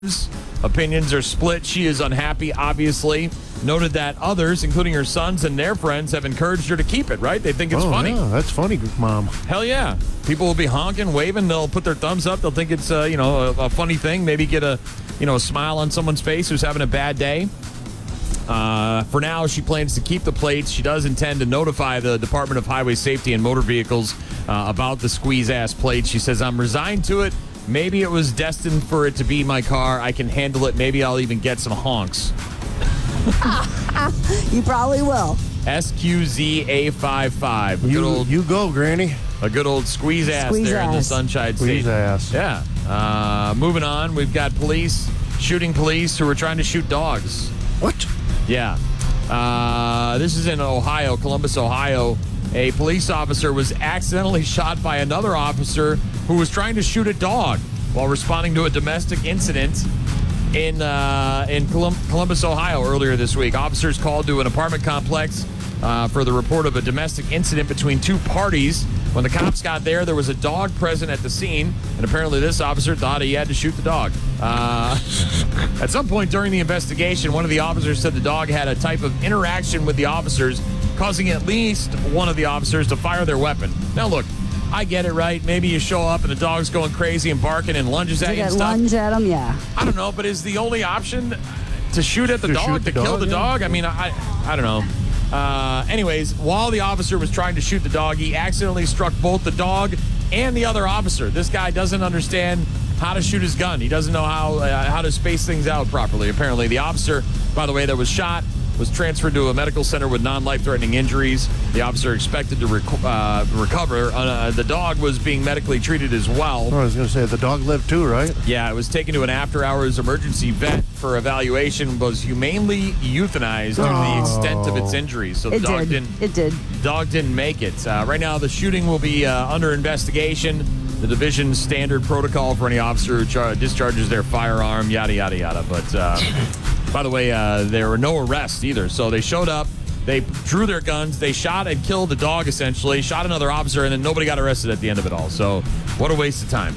Opinions are split. She is unhappy, obviously. Noted that others, including her sons and their friends, have encouraged her to keep it, right? They think it's funny. Yeah, that's funny, Mom. Hell yeah. People will be honking, waving. They'll put their thumbs up. They'll think it's, a funny thing. Maybe get a smile on someone's face who's having a bad day. For now, she plans to keep the plates. She does intend to notify the Department of Highway Safety and Motor Vehicles about the squeeze-ass plates. She says, I'm resigned to it. Maybe it was destined for it to be my car. I can handle it. Maybe I'll even get some honks. You probably will. SQZA55. You go, Granny. A good old squeeze ass there in the Sunshine State. Squeeze ass. Yeah. Moving on, we've got police shooting police who were trying to shoot dogs. What? Yeah. This is in Ohio, Columbus, Ohio. A police officer was accidentally shot by another officer who was trying to shoot a dog while responding to a domestic incident in Columbus, Ohio earlier this week. Officers called to an apartment complex for the report of a domestic incident between two parties. When the cops got there, there was a dog present at the scene, and apparently this officer thought he had to shoot the dog. At some point during the investigation, one of the officers said the dog had a type of interaction with the officers, causing at least one of the officers to fire their weapon. Now, look, I get it, right? Maybe you show up and the dog's going crazy and barking and lunges at you and stuff. Lunge at him, yeah. I don't know, but is the only option to shoot at the dog, to kill the dog? I mean, I don't know. Anyways, while the officer was trying to shoot the dog, he accidentally struck both the dog and the other officer. This guy doesn't understand how to shoot his gun. He doesn't know how to space things out properly. Apparently, the officer, by the way, that was shot was transferred to a medical center with non-life-threatening injuries. The officer expected to recover. The dog was being medically treated as well. Oh, I was going to say, the dog lived too, right? Yeah, it was taken to an after-hours emergency vet for evaluation, was humanely euthanized due to the extent of its injuries. So the dog didn't make it. Right now, the shooting will be under investigation. The division's standard protocol for any officer who discharges their firearm, yada, yada, yada. But, by the way, there were no arrests either. So they showed up, they drew their guns, they shot and killed the dog, essentially, shot another officer, and then nobody got arrested at the end of it all. So what a waste of time.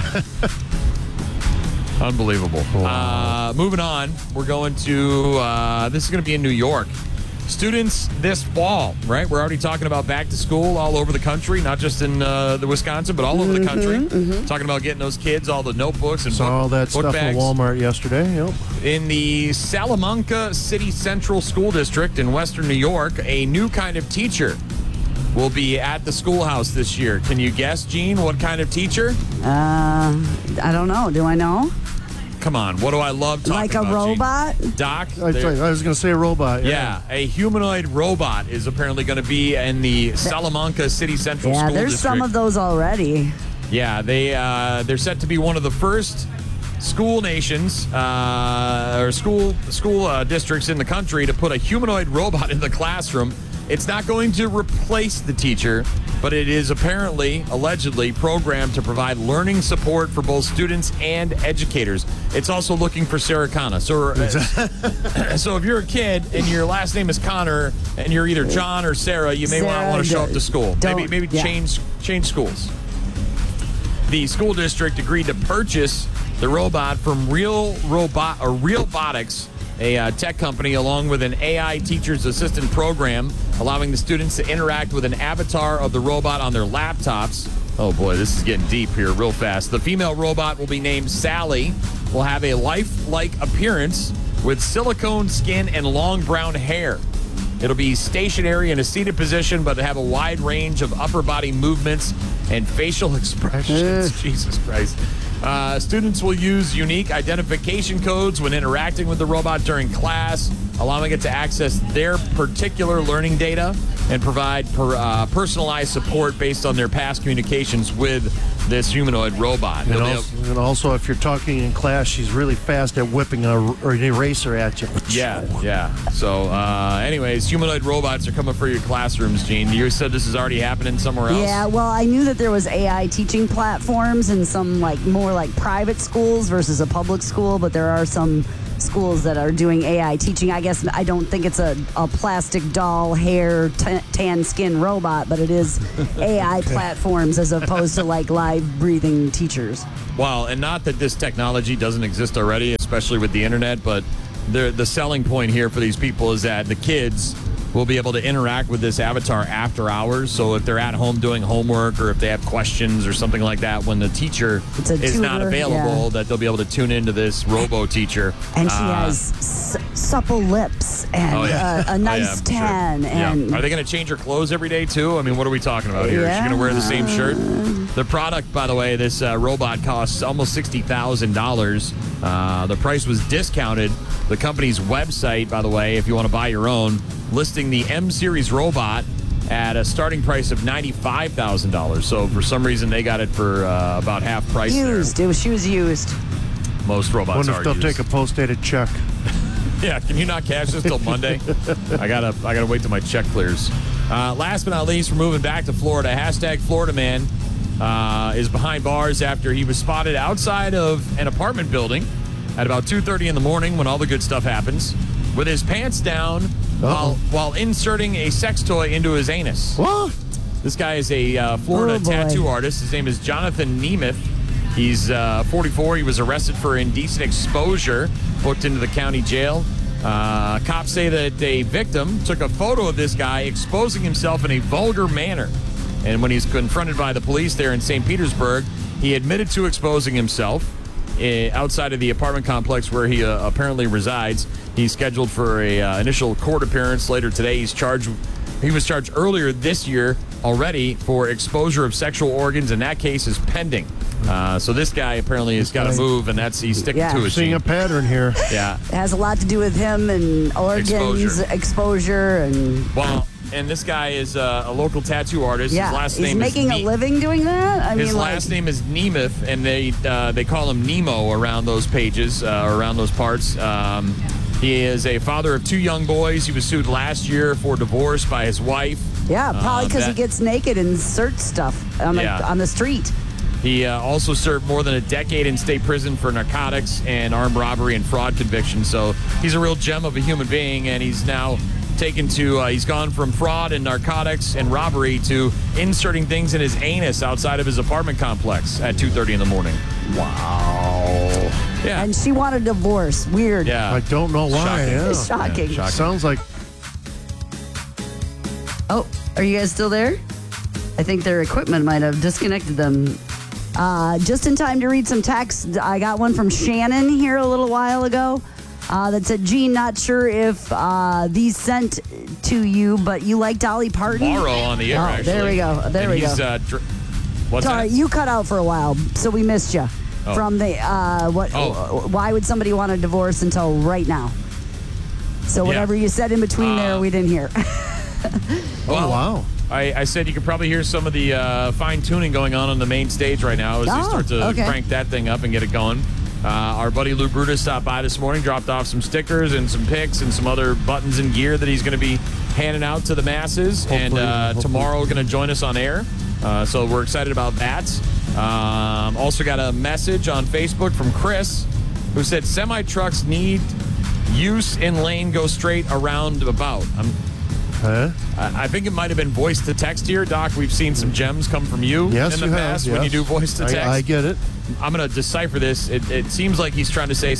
Unbelievable. Wow. Moving on, we're going to, this is going to be in New York. Students this fall, right? We're already talking about back to school all over the country, not just in the Wisconsin, but all over the country. Talking about getting those kids all the notebooks and saw all that book stuff bags. in Walmart yesterday. Yep. In the Salamanca City Central School District in Western New York, a new kind of teacher will be at the schoolhouse this year. Can you guess, Gene, what kind of teacher? I don't know. Do I know? Come on, what do I love talking like about, a robot? Gene? Doc? I was going to say a robot. Yeah, a humanoid robot is apparently going to be in the Salamanca City Central School District. Yeah, there's some of those already. Yeah, they're set to be one of the first school nations or school districts in the country to put a humanoid robot in the classroom. It's not going to replace the teacher, but it is allegedly programmed to provide learning support for both students and educators. It's also looking for Sarah Connor. So if you're a kid and your last name is Connor and you're either John or Sarah, you may want to show up to school. Maybe change schools. The school district agreed to purchase the robot from Realbotics, a tech company, along with an AI teacher's assistant program, allowing the students to interact with an avatar of the robot on their laptops. Oh boy, this is getting deep here real fast. The female robot will be named Sally, will have a lifelike appearance with silicone skin and long brown hair. It'll be stationary in a seated position, but have a wide range of upper body movements and facial expressions. Jesus Christ. Students will use unique identification codes when interacting with the robot during class, allowing it to access their particular learning data and provide personalized support based on their past communications with this humanoid robot. And also, if you're talking in class, she's really fast at whipping an eraser at you. Yeah. So, anyways, humanoid robots are coming for your classrooms, Gene. You said this is already happening somewhere else? Yeah, well, I knew that there was AI teaching platforms in some more like private schools versus a public school, but there are some schools that are doing AI teaching. I guess I don't think it's a plastic doll, hair, tan skin robot, but it is AI platforms as opposed to like live breathing teachers. Well, and not that this technology doesn't exist already, especially with the internet, but the selling point here for these people is that the kids will be able to interact with this avatar after hours. So if they're at home doing homework or if they have questions or something like that, when the teacher is not available, that they'll be able to tune into this robo teacher. And she has supple lips and a nice tan. Sure. And Are they going to change her clothes every day too? I mean, what are we talking about here? Is she going to wear the same shirt? The product, by the way, this robot costs almost $60,000. The price was discounted. The company's website, by the way, if you want to buy your own, listing the M Series robot at a starting price of $95,000. So for some reason, they got it for about half price. Used. She was used. Most robots Wonder are if they'll used. take a post-dated check. Yeah, can you not cash this till Monday? I gotta wait till my check clears. Last but not least, we're moving back to Florida. Hashtag Florida Man is behind bars after he was spotted outside of an apartment building at about 2:30 in the morning when all the good stuff happens, with his pants down while inserting a sex toy into his anus. What? This guy is a Florida tattoo artist. His name is Jonathan Nemeth. He's 44. He was arrested for indecent exposure, booked into the county jail. Cops say that a victim took a photo of this guy exposing himself in a vulgar manner. And when he's confronted by the police there in St. Petersburg, he admitted to exposing himself outside of the apartment complex where he apparently resides. He's scheduled for a initial court appearance later today. He was charged earlier this year already for exposure of sexual organs, and that case is pending. So this guy apparently has got to move, and he's sticking to it. Seeing a pattern here. Yeah. It has a lot to do with him and organs, exposure and... Well, and this guy is a local tattoo artist. Yeah, His last he's name making a living doing that? His last name is Nemeth, and they call him Nemo around those pages, around those parts. He is a father of 2 young boys. He was sued last year for divorce by his wife. Yeah, probably because he gets naked and inserts stuff on the street. He also served more than a decade in state prison for narcotics and armed robbery and fraud convictions. So he's a real gem of a human being, and he's now he's gone from fraud and narcotics and robbery to inserting things in his anus outside of his apartment complex at 2:30 in the morning. Wow. Yeah. And she wanted a divorce. Weird. Yeah. I don't know why. Shocking. Yeah. It's shocking. Yeah, Sounds like... Oh, are you guys still there? I think their equipment might have disconnected them. Just in time to read some texts. I got one from Shannon here a little while ago that said, Gene, not sure if these sent to you, but you like Dolly Parton? Tomorrow on the air, actually. There we go. What's Sorry, that? you cut out for a while, so we missed you. Oh. From the, why would somebody want a divorce until right now? So whatever you said in between there, we didn't hear. Well, wow. I said you could probably hear some of the fine tuning going on the main stage right now as they start to crank that thing up and get it going. Our buddy Lou Brutus stopped by this morning, dropped off some stickers and some pics and some other buttons and gear that he's going to be handing out to the masses. Hopefully. Tomorrow going to join us on air. So we're excited about that. Also got a message on Facebook from Chris who said semi-trucks need use in lane go straight around about. I think it might have been voice to text here. Doc, we've seen some gems come from you in the past when you do voice to text. I get it. I'm going to decipher this. It seems like he's trying to say...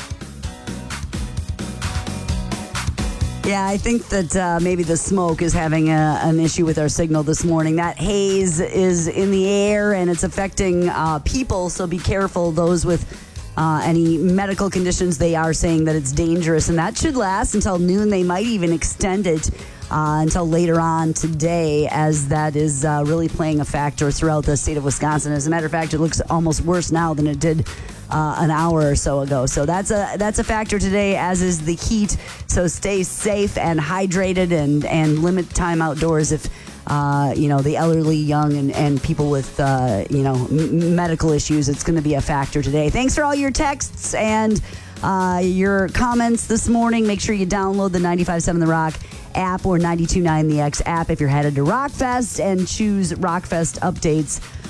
Yeah, I think that maybe the smoke is having an issue with our signal this morning. That haze is in the air and it's affecting people, so be careful. Those with any medical conditions, they are saying that it's dangerous, and that should last until noon. They might even extend it until later on today, as that is really playing a factor throughout the state of Wisconsin. As a matter of fact, it looks almost worse now than it did an hour or so ago. So that's a factor today, as is the heat. So stay safe and hydrated and limit time outdoors if the elderly, young, and people with medical issues. It's going to be a factor today. Thanks for all your texts and your comments this morning. Make sure you download the 95.7 The Rock app or 92.9 The X app if you're headed to Rockfest, and choose Rockfest updates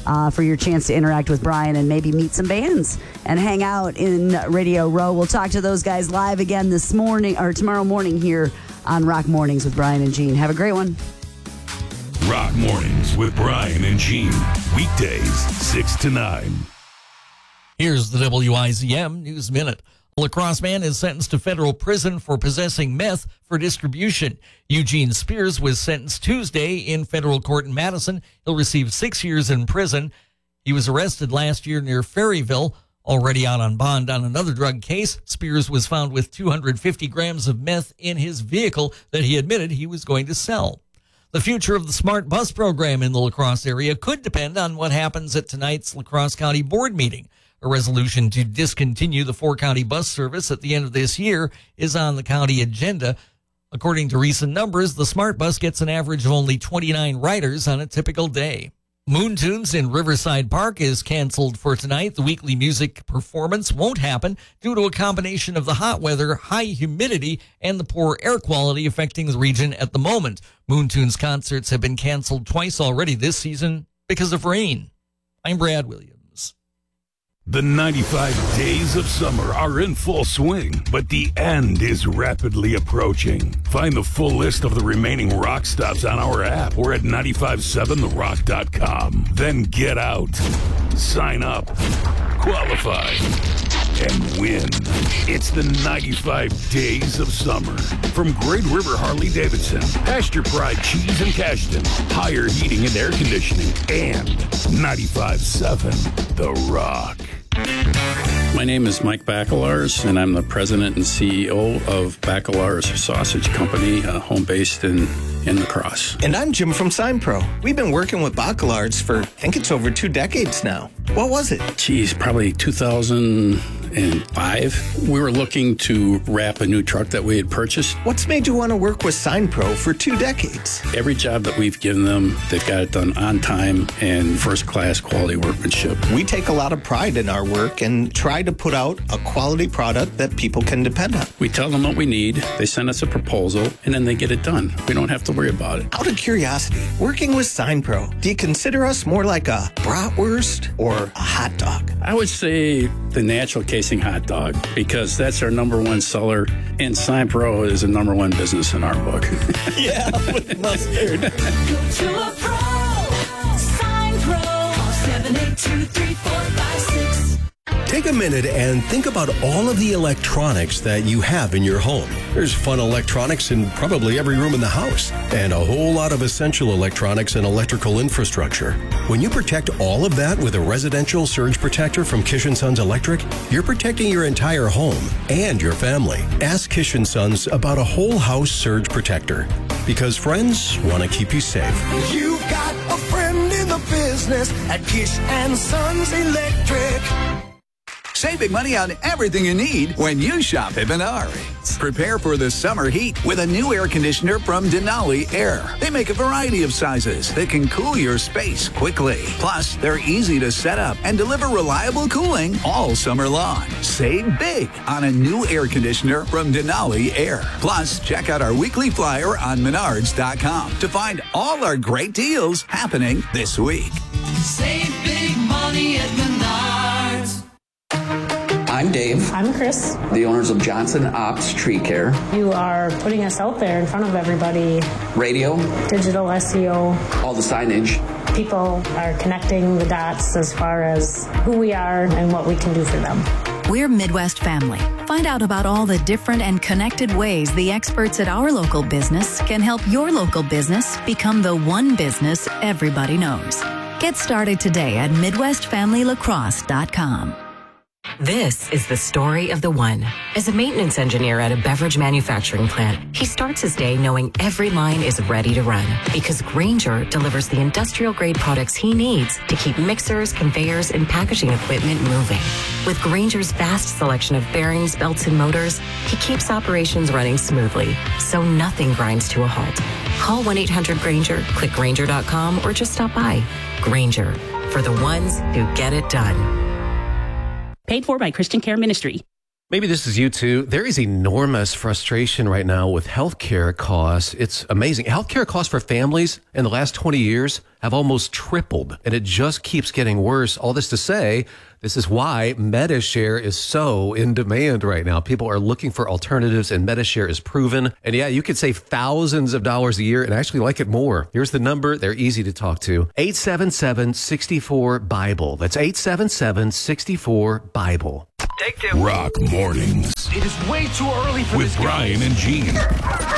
for your chance to interact with Brian and maybe meet some bands and hang out in Radio Row. We'll talk to those guys live again this morning or tomorrow morning here on Rock Mornings with Brian and Gene. Have a great one. Rock Mornings with Brian and Gene. Weekdays, 6 to 9. Here's the WIZM News Minute. A La Crosse man is sentenced to federal prison for possessing meth for distribution. Eugene Spears was sentenced Tuesday in federal court in Madison. He'll receive 6 years in prison. He was arrested last year near Ferryville. Already out on bond on another drug case, Spears was found with 250 grams of meth in his vehicle that he admitted he was going to sell. The future of the Smart Bus program in the La Crosse area could depend on what happens at tonight's La Crosse County Board meeting. A resolution to discontinue the 4-county bus service at the end of this year is on the county agenda. According to recent numbers, the Smart Bus gets an average of only 29 riders on a typical day. Moon Tunes in Riverside Park is canceled for tonight. The weekly music performance won't happen due to a combination of the hot weather, high humidity, and the poor air quality affecting the region at the moment. Moon Tunes concerts have been canceled twice already this season because of rain. I'm Brad Williams. The 95 days of summer are in full swing, but the end is rapidly approaching. Find the full list of the remaining rock stops on our app or at 957therock.com. Then get out, sign up, qualify, and win. It's the 95 days of summer. From Great River Harley-Davidson, Pasture Pride Cheese and Cashton, Higher Heating and Air Conditioning, and 95.7 The Rock. My name is Mike Bacelars, and I'm the president and CEO of Bacelars Sausage Company, home-based in La Crosse. And I'm Jim from SignPro. We've been working with Bacelars for, I think it's over 2 decades now. What was it? Geez, probably 2005. We were looking to wrap a new truck that we had purchased. What's made you want to work with SignPro for 2 decades? Every job that we've given them, they've got it done on time and first-class quality workmanship. We take a lot of pride in our work and try to put out a quality product that people can depend on. We tell them what we need, they send us a proposal, and then they get it done. We don't have to worry about it. Out of curiosity, working with SignPro, do you consider us more like a bratwurst or a hot dog? I would say the natural casing hot dog, because that's our number one seller, and SignPro is a number one business in our book. Yeah, with mustard. Go to a pro. SignPro. 782-3456. Take a minute and think about all of the electronics that you have in your home. There's fun electronics in probably every room in the house, and a whole lot of essential electronics and electrical infrastructure. When you protect all of that with a residential surge protector from Kish & Sons Electric, you're protecting your entire home and your family. Ask Kish & Sons about a whole house surge protector, because friends want to keep you safe. You've got a friend in the business at Kish & Sons Electric. Save big money on everything you need when you shop at Menards. Prepare for the summer heat with a new air conditioner from Denali Air. They make a variety of sizes that can cool your space quickly. Plus, they're easy to set up and deliver reliable cooling all summer long. Save big on a new air conditioner from Denali Air. Plus, check out our weekly flyer on Menards.com to find all our great deals happening this week. Save big money at Menards. I'm Dave. I'm Chris. The owners of Johnson Ops Tree Care. You are putting us out there in front of everybody. Radio. Digital SEO. All the signage. People are connecting the dots as far as who we are and what we can do for them. We're Midwest Family. Find out about all the different and connected ways the experts at our local business can help your local business become the one business everybody knows. Get started today at MidwestFamilyLaCrosse.com. This is the story of the one. As a maintenance engineer at a beverage manufacturing plant, he starts his day knowing every line is ready to run because Grainger delivers the industrial-grade products he needs to keep mixers, conveyors, and packaging equipment moving. With Grainger's vast selection of bearings, belts, and motors, he keeps operations running smoothly, so nothing grinds to a halt. Call 1-800-GRAINGER, click Grainger.com, or just stop by. Grainger, for the ones who get it done. Paid for by Christian Care Ministry. Maybe this is you too. There is enormous frustration right now with healthcare costs. It's amazing. Healthcare costs for families in the last 20 years have almost tripled, and it just keeps getting worse. All this to say, this is why Medi-Share is so in demand right now. People are looking for alternatives, and Medi-Share is proven. And yeah, you could save thousands of dollars a year and actually like it more. Here's the number. They're easy to talk to. 877-64-BIBLE. That's 877-64-BIBLE. Rock Mornings It is way too early for with this game. Brian and Gene.